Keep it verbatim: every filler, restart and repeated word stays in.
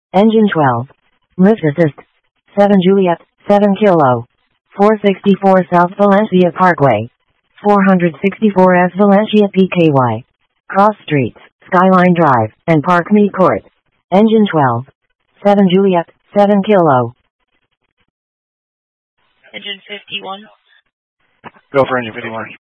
Engine twelve. Lift assist. seven Juliet, seven Kilo. four sixty-four South Valencia Parkway. four sixty-four S Valencia P K Y. Cross Streets, Skyline Drive, and Park Me Court. Engine twelve. seven Juliet, seven Kilo. Engine fifty-one. Go for engine fifty-one.